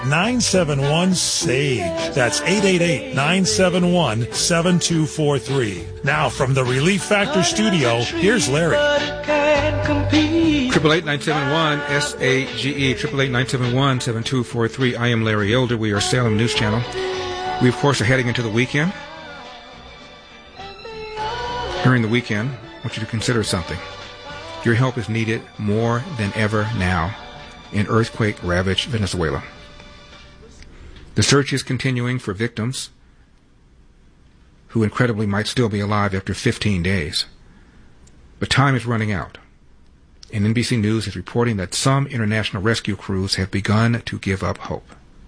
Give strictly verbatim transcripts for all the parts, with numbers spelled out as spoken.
nine seven one, S A G E. That's eight eight eight, nine seven one, seven two four three. Now, from the Relief Factor studio, here's Larry. Triple eight nine seven one S A G E. Triple eight nine seven one seven two four three. I am Larry Elder. We are Salem News Channel. We, of course, are heading into the weekend. During the weekend, I want you to consider something. Your help is needed more than ever now in earthquake-ravaged Venezuela. The search is continuing for victims who incredibly might still be alive after fifteen days. But time is running out. And N B C News is reporting that some international rescue crews have begun to give up hope.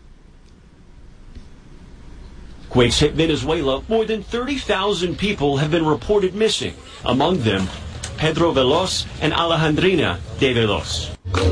Quakes hit Venezuela. More than thirty thousand people have been reported missing. Among them, Pedro Veloz and Alejandrina de Veloz.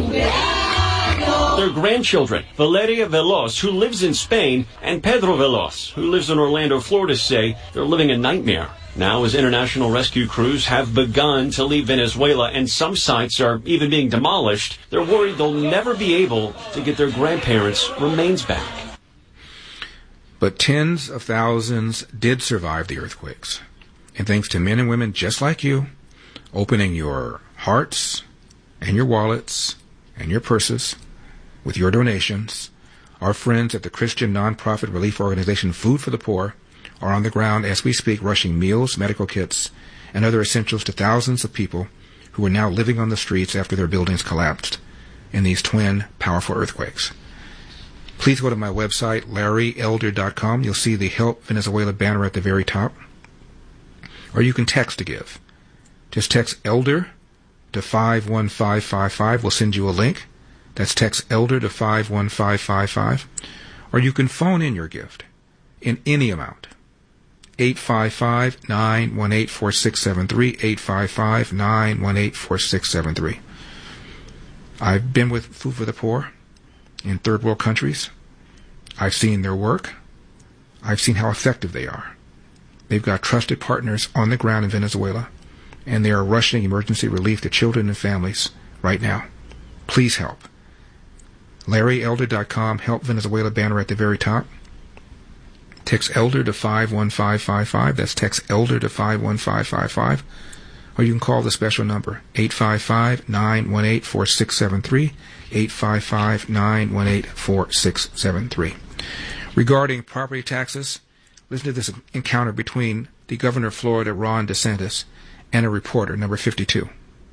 Their grandchildren, Valeria Veloz, who lives in Spain, and Pedro Veloz, who lives in Orlando, Florida, say they're living a nightmare. Now, as international rescue crews have begun to leave Venezuela and some sites are even being demolished, they're worried they'll never be able to get their grandparents' remains back. But tens of thousands did survive the earthquakes. And thanks to men and women just like you, opening your hearts and your wallets and your purses with your donations, our friends at the Christian nonprofit relief organization Food for the Poor are on the ground as we speak, rushing meals, medical kits, and other essentials to thousands of people who are now living on the streets after their buildings collapsed in these twin powerful earthquakes. Please go to my website, larry elder dot com. You'll see the Help Venezuela banner at the very top. Or you can text to give. Just text ELDER to five one five five five. We'll send you a link. That's text ELDER to five one five five five. Or you can phone in your gift in any amount. eight five five, nine one eight, four six seven three, eight five five, nine one eight, four six seven three. I've been with Food for the Poor in third world countries. I've seen their work. I've seen how effective they are. They've got trusted partners on the ground in Venezuela, and they are rushing emergency relief to children and families right now. Please help. larry elder dot com, Help Venezuela banner at the very top. Text ELDER to five one five five five. That's text ELDER to five one five five five. Or you can call the special number, eight five five, nine one eight, four six seven three, eight five five, nine one eight, four six seven three. Regarding property taxes, listen to this encounter between the governor of Florida, Ron DeSantis, and a reporter, number fifty-two.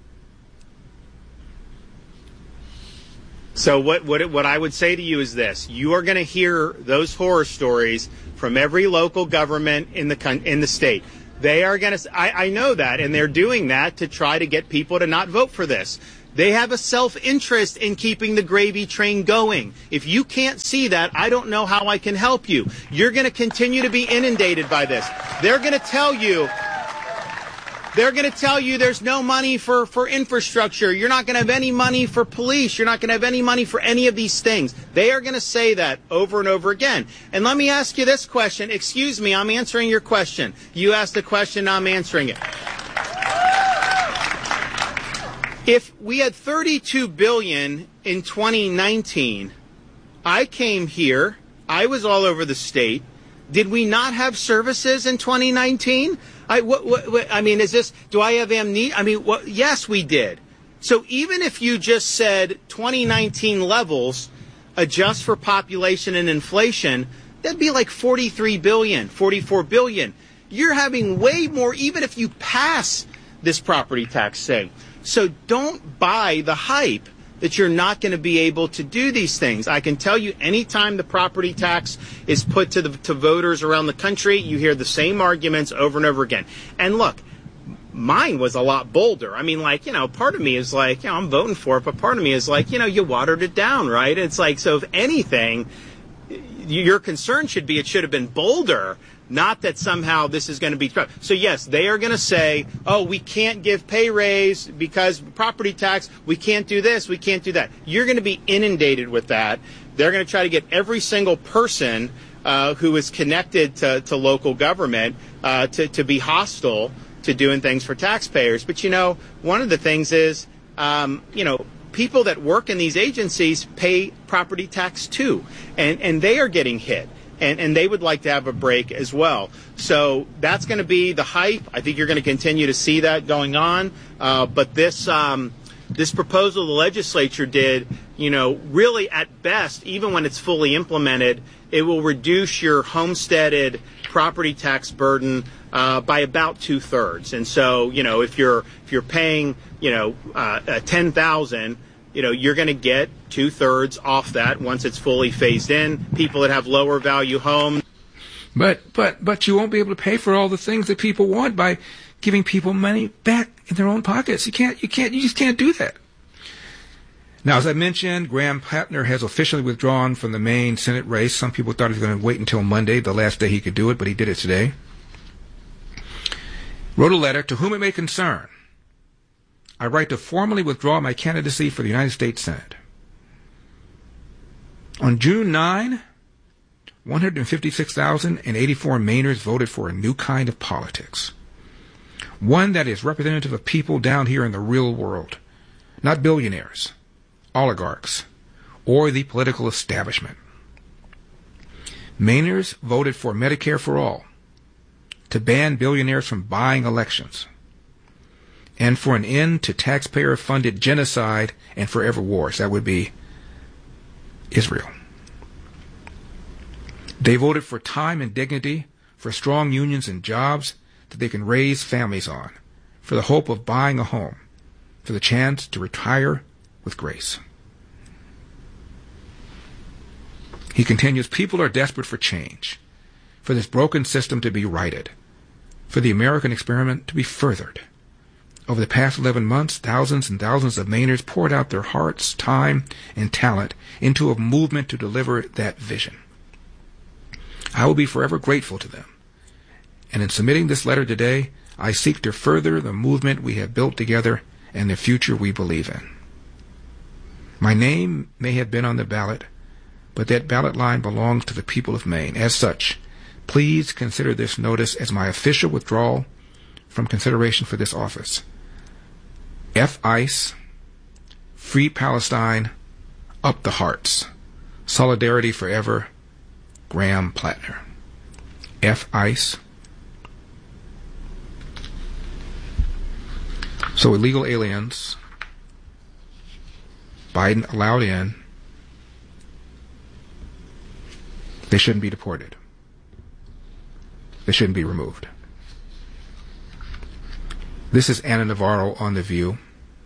So what, what, what I would say to you is this. You are going to hear those horror stories from every local government in the in the state. They are going to, I, I know that, and they're doing that to try to get people to not vote for this. They have a self-interest in keeping the gravy train going. If you can't see that, I don't know how I can help you. You're going to continue to be inundated by this. They're going to tell you, they're going to tell you there's no money for, for infrastructure. You're not going to have any money for police. You're not going to have any money for any of these things. They are going to say that over and over again. And let me ask you this question. Excuse me, I'm answering your question. You asked the question, I'm answering it. If we had thirty-two billion dollars in twenty nineteen, I came here, I was all over the state. Did we not have services in twenty nineteen? I, what, what, what, I mean, is this, do I have amnesia? I mean, what, yes, we did. So even if you just said twenty nineteen levels, adjust for population and inflation, that'd be like forty-three billion, forty-four billion. You're having way more, even if you pass this property tax thing. So don't buy the hype that you're not going to be able to do these things. I can tell you, anytime the property tax is put to the to voters around the country, you hear the same arguments over and over again. And look, mine was a lot bolder. I mean, like, you know, part of me is like, you know, I'm voting for it, but part of me is like, you know, you watered it down, right? It's like, so if anything, your concern should be it should have been bolder. Not that somehow this is going to be... So, yes, they are going to say, oh, we can't give pay raise because property tax, we can't do this, we can't do that. You're going to be inundated with that. They're going to try to get every single person uh, who is connected to, to local government uh, to, to be hostile to doing things for taxpayers. But, you know, one of the things is, um, you know, people that work in these agencies pay property tax too, and, and they are getting hit. And, and they would like to have a break as well. So that's going to be the hype. I think you're going to continue to see that going on. Uh, but this um, this proposal the legislature did, you know, really at best, even when it's fully implemented, it will reduce your homesteaded property tax burden uh, by about two thirds. And so, you know, if you're if you're paying, you know, uh, uh, ten thousand. You know, you're going to get two-thirds off that once it's fully phased in. People that have lower value homes. But but but you won't be able to pay for all the things that people want by giving people money back in their own pockets. You can't you can't you just can't do that. Now, as I mentioned, Graham Plattner has officially withdrawn from the Maine Senate race. Some people thought he was going to wait until Monday, the last day he could do it, but he did it today. Wrote a letter, to whom it may concern, I write to formally withdraw my candidacy for the United States Senate. On June ninth, one hundred fifty-six thousand eighty-four Mainers voted for a new kind of politics. One that is representative of people down here in the real world, not billionaires, oligarchs, or the political establishment. Mainers voted for Medicare for All, to ban billionaires from buying elections, and for an end to taxpayer-funded genocide and forever wars. That would be Israel. They voted for time and dignity, for strong unions and jobs that they can raise families on, for the hope of buying a home, for the chance to retire with grace. He continues, people are desperate for change, for this broken system to be righted, for the American experiment to be furthered. Over the past eleven months, thousands and thousands of Mainers poured out their hearts, time, and talent into a movement to deliver that vision. I will be forever grateful to them. And in submitting this letter today, I seek to further the movement we have built together and the future we believe in. My name may have been on the ballot, but that ballot line belongs to the people of Maine. As such, please consider this notice as my official withdrawal from consideration for this office. F ICE, Free Palestine, Up the Hearts. Solidarity forever, Graham Plattner. F ICE. So illegal aliens, Biden allowed in, they shouldn't be deported. They shouldn't be removed. This is Ana Navarro on The View.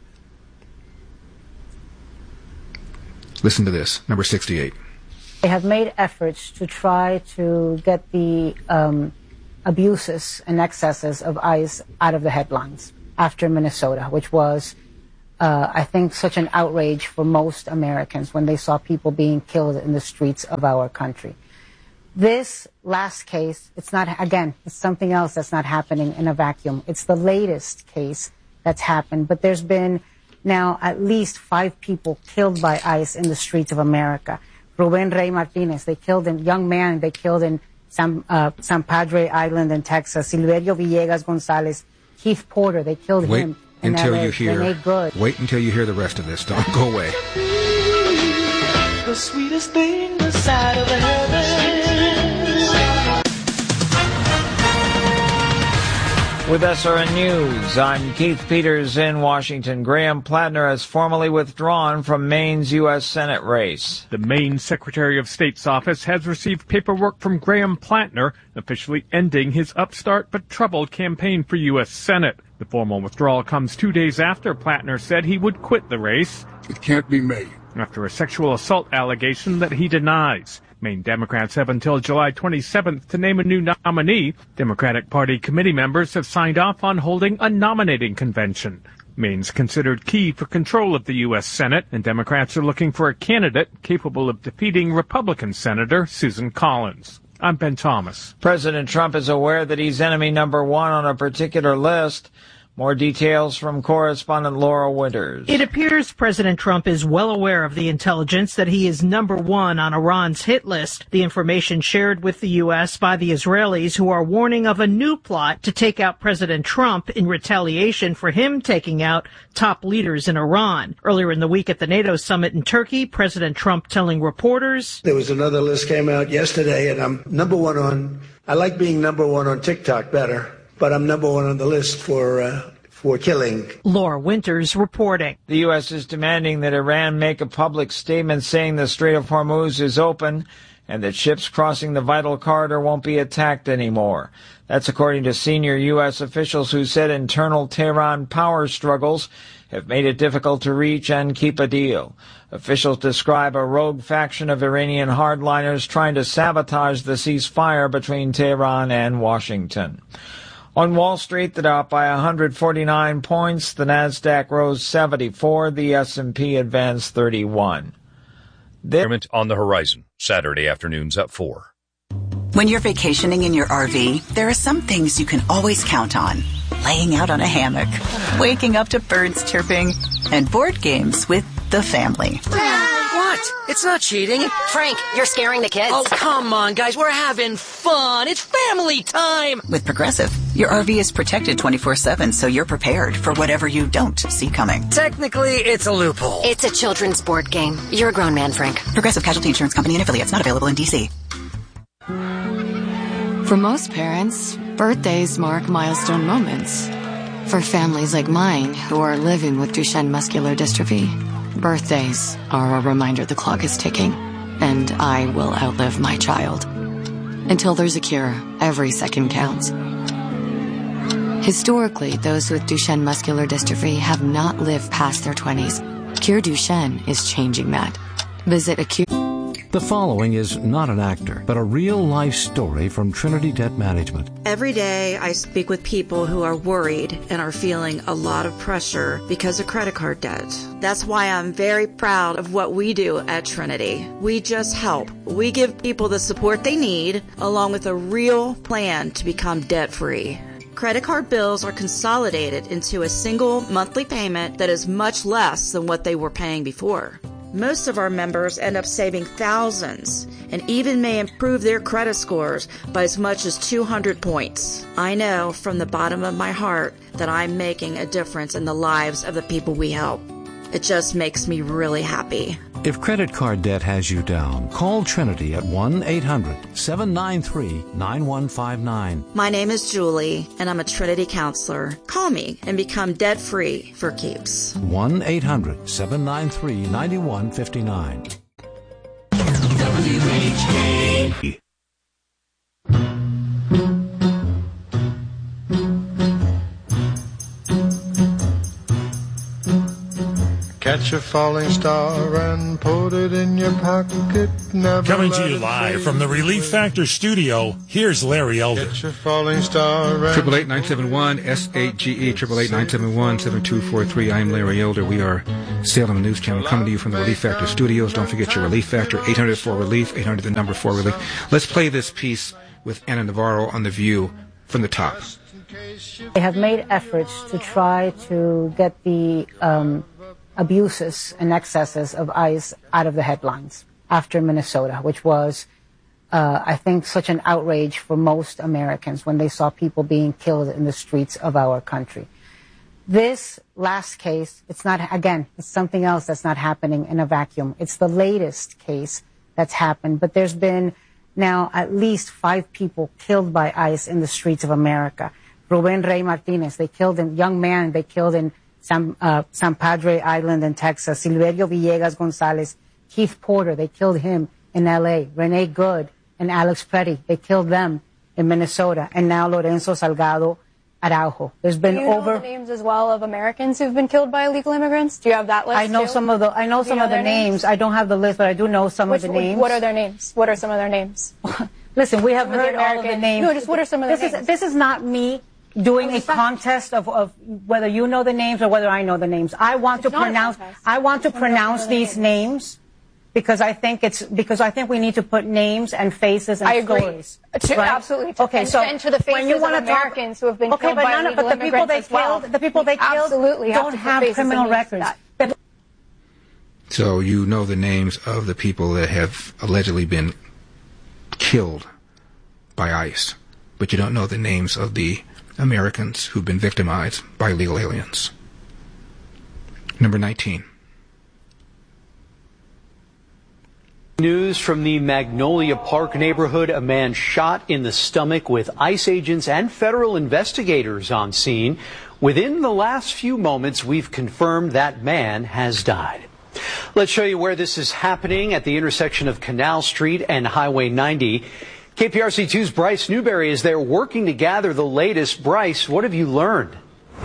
Listen to this, number sixty-eight. They have made efforts to try to get the um, abuses and excesses of ICE out of the headlines after Minnesota, which was, uh, I think, such an outrage for most Americans when they saw people being killed in the streets of our country. This last case, it's not, again, it's something else that's not happening in a vacuum. It's the latest case that's happened, but there's been now at least five people killed by ICE in the streets of America. Ruben Rey Martinez, they killed a young man, they killed in San, uh, San Padre Island in Texas. Silverio Villegas Gonzalez, Keith Porter, they killed wait him in until L A. you hear, good. Wait until you hear the rest of this. Don't go away. The sweetest thing this side of heaven. With S R N News, I'm Keith Peters in Washington. Graham Plattner has formally withdrawn from Maine's U S Senate race. The Maine Secretary of State's office has received paperwork from Graham Plattner, officially ending his upstart but troubled campaign for U S Senate. The formal withdrawal comes two days after Plattner said he would quit the race. It can't be me. After a sexual assault allegation that he denies. Maine Democrats have until July twenty-seventh to name a new nominee. Democratic Party committee members have signed off on holding a nominating convention. Maine's considered key for control of the U S Senate, and Democrats are looking for a candidate capable of defeating Republican Senator Susan Collins. I'm Ben Thomas. President Trump is aware that he's enemy number one on a particular list. More details from correspondent Laura Winters. It appears President Trump is well aware of the intelligence that he is number one on Iran's hit list. The information shared with the U S by the Israelis, who are warning of a new plot to take out President Trump in retaliation for him taking out top leaders in Iran. Earlier in the week at the NATO summit in Turkey, President Trump telling reporters, there was another list came out yesterday, and I'm number one on, I like being number one on TikTok better, but I'm number one on the list for uh, for killing. Laura Winters reporting. The U S is demanding that Iran make a public statement saying the Strait of Hormuz is open and that ships crossing the vital corridor won't be attacked anymore. That's according to senior U S officials who said internal Tehran power struggles have made it difficult to reach and keep a deal. Officials describe a rogue faction of Iranian hardliners trying to sabotage the ceasefire between Tehran and Washington. On Wall Street, the Dow by one hundred forty-nine points, the Nasdaq rose seventy-four, the S and P advanced thirty-one. This- on the horizon, Saturday afternoons at four. When you're vacationing in your R V, there are some things you can always count on. Laying out on a hammock, waking up to birds chirping, and board games with the family. What? It's not cheating. Frank, you're scaring the kids. Oh, come on, guys. We're having fun. It's family time. With Progressive, your R V is protected twenty-four seven, so you're prepared for whatever you don't see coming. Technically, it's a loophole. It's a children's board game. You're a grown man, Frank. Progressive Casualty Insurance Company and affiliates, not available in D C. For most parents, birthdays mark milestone moments. For families like mine who are living with Duchenne muscular dystrophy, birthdays are a reminder the clock is ticking, and I will outlive my child. Until there's a cure, every second counts. Historically, those with Duchenne muscular dystrophy have not lived past their twenties. Cure Duchenne is changing that. Visit acute. The following is not an actor, but a real-life story from Trinity Debt Management. Every day I speak with people who are worried and are feeling a lot of pressure because of credit card debt. That's why I'm very proud of what we do at Trinity. We just help. We give people the support they need, along with a real plan to become debt-free. Credit card bills are consolidated into a single monthly payment that is much less than what they were paying before. Most of our members end up saving thousands and even may improve their credit scores by as much as two hundred points. I know from the bottom of my heart that I'm making a difference in the lives of the people we help. It just makes me really happy. If credit card debt has you down, call Trinity at one eight hundred seven nine three nine one five nine. My name is Julie, and I'm a Trinity counselor. Call me and become debt-free for keeps. one eight hundred seven nine three nine one five nine. W H K. Catch a falling star and put it in your pocket. Never Coming to you live from the Relief Factor studio, here's Larry Elder. Catch a falling star. Triple eight nine seven one S eight G E triple eight nine seven one seven two four three. I'm Larry Elder. We are Salem News Channel coming to you from the Relief Factor studios. Don't forget your Relief Factor eight hundred for relief eight hundred the number four relief. Let's play this piece with Anna Navarro on The View from the top. They have made efforts to try to get the um, abuses and excesses of ICE out of the headlines after Minnesota, which was, uh, I think, such an outrage for most Americans when they saw people being killed in the streets of our country. This last case, it's not, again, it's something else that's not happening in a vacuum. It's the latest case that's happened, but there's been now at least five people killed by ICE in the streets of America. Ruben Rey Martinez, they killed a young man, they killed in San, uh, San Padre Island in Texas. Silverio Villegas Gonzalez, Keith Porter, they killed him in L A. Renee Good and Alex Petty, they killed them in Minnesota. And now Lorenzo Salgado Araujo. There's been Do you over know the names as well of Americans who've been killed by illegal immigrants? Do you have that list? I know too? some of the I know Do some you know of the their names. names? I don't have the list, but I do know some Which, of the names. What are their names? What are some of their names? Listen, we have Some of the heard all of the American- names. No, just what are some of the this names? Is, this is not me doing No, a it's not. contest of, of whether you know the names or whether I know the names. I want It's to not a pronounce. contest. I want to Just wanna know pronounce the these names. because I think it's because I think we need to put names and faces and I agree. stories. To, right? Absolutely. To, okay, and, so and to the faces when you of wanna Americans talk, who have been okay, killed but by none, illegal but the people they immigrants as well. killed, the people they killed, absolutely have don't to put have faces criminal and names to records. that. So you know the names of the people that have allegedly been killed by ICE, but you don't know the names of the Americans who've been victimized by illegal aliens. Number nineteen. News from the Magnolia Park neighborhood. A man shot in the stomach with ICE agents and federal investigators on scene. Within the last few moments, we've confirmed that man has died. Let's show you where this is happening at the intersection of Canal Street and Highway ninety. K P R C two's Bryce Newberry is there working to gather the latest. Bryce, what have you learned?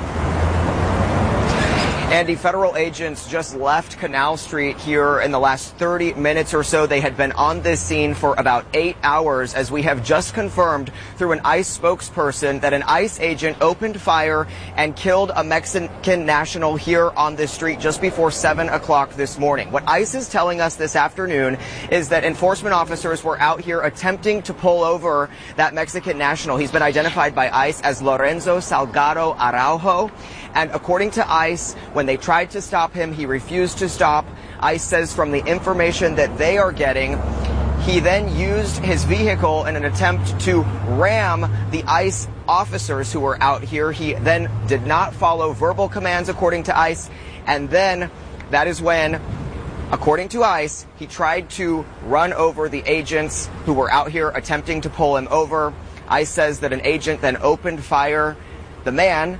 Andy, federal agents just left Canal Street here in the last thirty minutes or so. They had been on this scene for about eight hours, as we have just confirmed through an ICE spokesperson that an ICE agent opened fire and killed a Mexican national here on this street just before seven o'clock this morning. What ICE is telling us this afternoon is that enforcement officers were out here attempting to pull over that Mexican national. He's been identified by ICE as Lorenzo Salgado Araujo. And according to ICE, when they tried to stop him, he refused to stop. ICE says from the information that they are getting, he then used his vehicle in an attempt to ram the ICE officers who were out here. He then did not follow verbal commands, according to ICE. And then that is when, according to ICE, he tried to run over the agents who were out here attempting to pull him over. ICE says that an agent then opened fire. The man,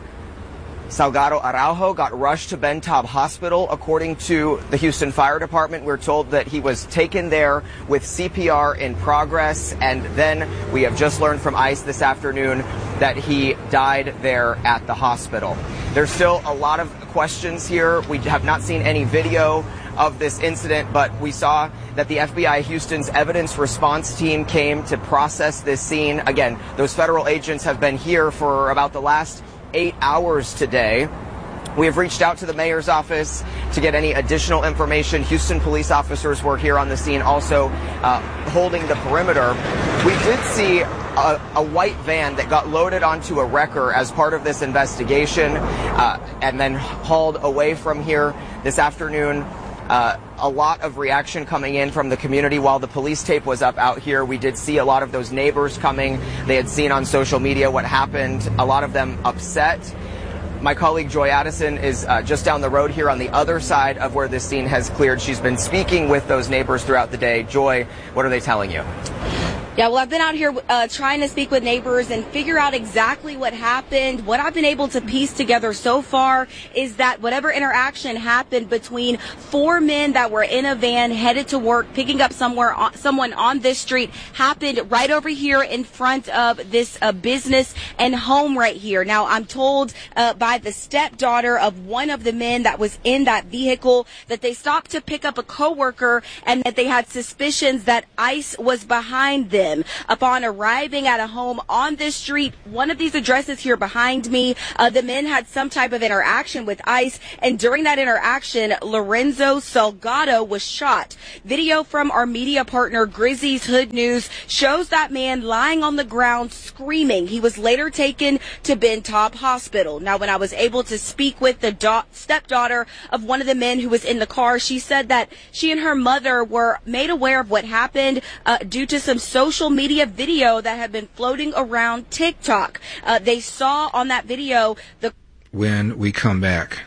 Salgado Araujo, got rushed to Ben Taub Hospital. According to the Houston Fire Department, we're told that he was taken there with C P R in progress, and then we have just learned from ICE this afternoon that he died there at the hospital. There's still a lot of questions here. We have not seen any video of this incident, but we saw that the F B I Houston's evidence response team came to process this scene. Again, those federal agents have been here for about the last eight hours today. We have reached out to the mayor's office to get any additional information. Houston police officers were here on the scene also uh, holding the perimeter. We did see a, a white van that got loaded onto a wrecker as part of this investigation uh, and then hauled away from here this afternoon. Uh, a lot of reaction coming in from the community while the police tape was up out here. We did see a lot of those neighbors coming. They had seen on social media what happened. A lot of them upset. My colleague Joy Addison is uh, just down the road here on the other side of where this scene has cleared. She's been speaking with those neighbors throughout the day. Joy, what are they telling you? Yeah, well, I've been out here uh, trying to speak with neighbors and figure out exactly what happened. What I've been able to piece together so far is that whatever interaction happened between four men that were in a van headed to work, picking up somewhere on, someone on this street, happened right over here in front of this uh, business and home right here. Now, I'm told uh, by the stepdaughter of one of the men that was in that vehicle that they stopped to pick up a coworker and that they had suspicions that ICE was behind them. Upon arriving at a home on this street, one of these addresses here behind me, uh, the men had some type of interaction with ICE, and during that interaction, Lorenzo Salgado was shot. Video from our media partner Grizzy's Hood News shows that man lying on the ground screaming. He was later taken to Ben Taub Hospital. Now, when I was able to speak with the da- stepdaughter of one of the men who was in the car, she said that she and her mother were made aware of what happened uh, due to some social Social media video that had been floating around TikTok. Uh, they saw on that video the. When we come back,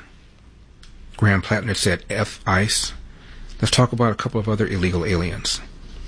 Graham Plattner said F ICE. Let's talk about a couple of other illegal aliens.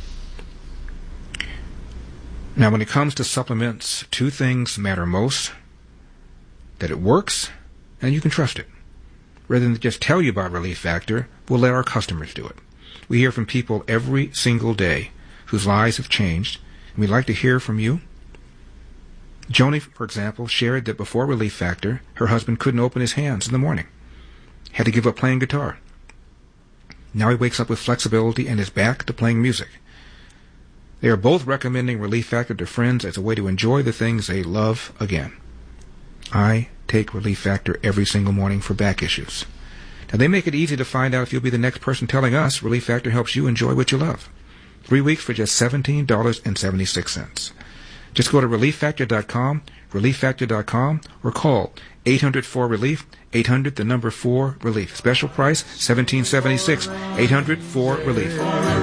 Now, when it comes to supplements, two things matter most: that it works and you can trust it. Rather than just tell you about Relief Factor, we'll let our customers do it. We hear from people every single day whose lives have changed, and we'd like to hear from you. Joni, for example, shared that before Relief Factor, her husband couldn't open his hands in the morning, had to give up playing guitar. Now he wakes up with flexibility and is back to playing music. They are both recommending Relief Factor to friends as a way to enjoy the things they love again. I take Relief Factor every single morning for back issues. And they make it easy to find out if you'll be the next person telling us Relief Factor helps you enjoy what you love. Three weeks for just seventeen dollars and seventy-six cents. Just go to relief factor dot com, relief factor dot com, or call eight hundred four relief, eight hundred the number four relief. Special price seventeen seventy-six, eight hundred four relief.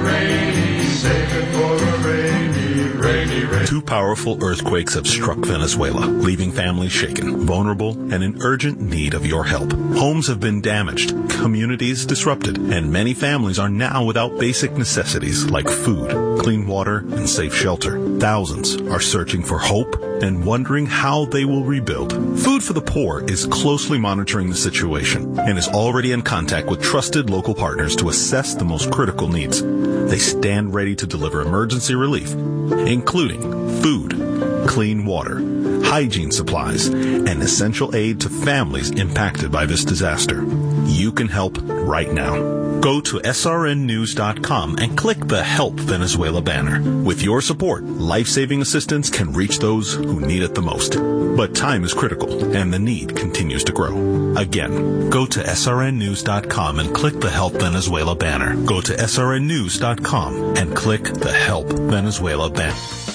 Two powerful earthquakes have struck Venezuela, leaving families shaken, vulnerable, and in urgent need of your help. Homes have been damaged, communities disrupted, and many families are now without basic necessities like food, clean water, and safe shelter. Thousands are searching for hope and wondering how they will rebuild. Food for the Poor is closely monitoring the situation and is already in contact with trusted local partners to assess the most critical needs. They stand ready to deliver emergency relief, including food, clean water, hygiene supplies, and essential aid to families impacted by this disaster. You can help right now. Go to S R N news dot com and click the Help Venezuela banner. With your support, life-saving assistance can reach those who need it the most. But time is critical, and the need continues to grow. Again, go to S R N news dot com and click the Help Venezuela banner. Go to S R N news dot com and click the Help Venezuela banner.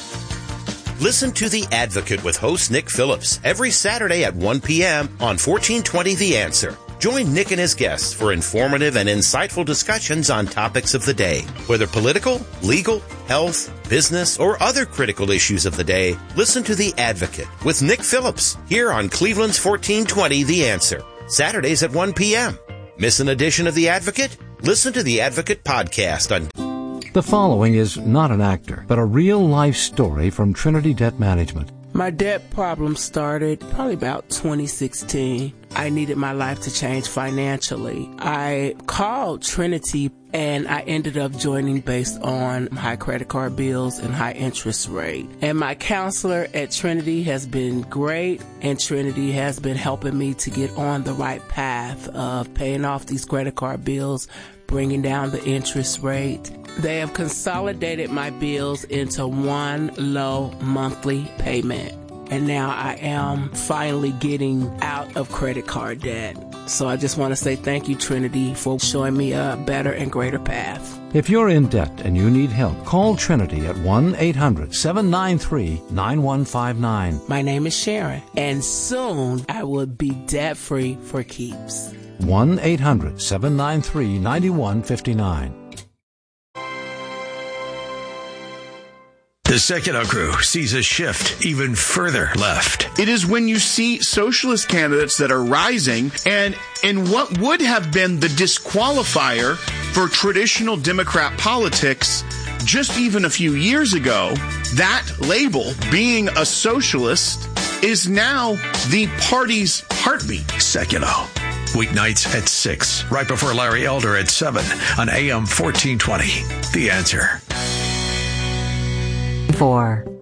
Listen to The Advocate with host Nick Phillips every Saturday at one p.m. on fourteen twenty The Answer. Join Nick and his guests for informative and insightful discussions on topics of the day. Whether political, legal, health, business, or other critical issues of the day, listen to The Advocate with Nick Phillips here on Cleveland's fourteen twenty The Answer. Saturdays at one p.m. Miss an edition of The Advocate? Listen to The Advocate podcast on... The following is not an actor, but a real-life story from Trinity Debt Management. My debt problem started probably about twenty sixteen. I needed my life to change financially. I called Trinity and I ended up joining based on high credit card bills and high interest rate. And my counselor at Trinity has been great, and Trinity has been helping me to get on the right path of paying off these credit card bills, bringing down the interest rate. They have consolidated my bills into one low monthly payment. And now I am finally getting out of credit card debt. So I just want to say thank you, Trinity, for showing me a better and greater path. If you're in debt and you need help, call Trinity at one eight hundred seven nine three nine one five nine. My name is Sharon, and soon I will be debt-free for keeps. one eight hundred seven nine three nine one five nine. The Secular Crew sees a shift even further left. It is when you see socialist candidates that are rising, and in what would have been the disqualifier for traditional Democrat politics just even a few years ago, that label, being a socialist, is now the party's heartbeat. Secular. Weeknights at six, right before Larry Elder at seven on A M fourteen twenty. The Answer. Four.